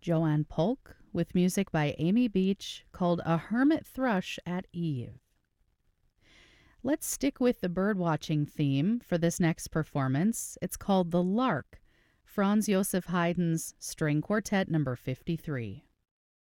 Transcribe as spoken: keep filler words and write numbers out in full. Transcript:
Joanne Polk with music by Amy Beach called A Hermit Thrush at Eve. Let's stick with the birdwatching theme for this next performance. It's called The Lark, Franz Joseph Haydn's String Quartet number fifty-three.